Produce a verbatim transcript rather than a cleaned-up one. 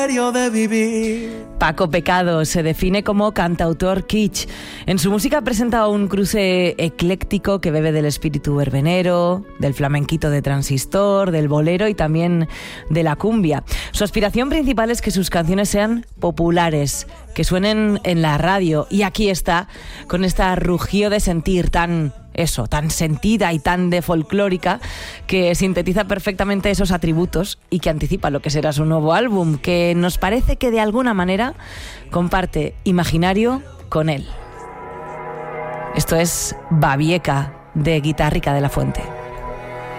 de vivir. Paco Pecado se define como cantautor kitsch. En su música presenta un cruce ecléctico que bebe del espíritu verbenero, del flamenquito de transistor, del bolero y también de la cumbia. Su aspiración principal es que sus canciones sean populares, que suenen en la radio. Y aquí está, con esta rugido de sentir tan... eso, tan sentida y tan de folclórica, que sintetiza perfectamente esos atributos y que anticipa lo que será su nuevo álbum, que nos parece que de alguna manera comparte imaginario con él. Esto es Babieca, de Guitarrica de la Fuente.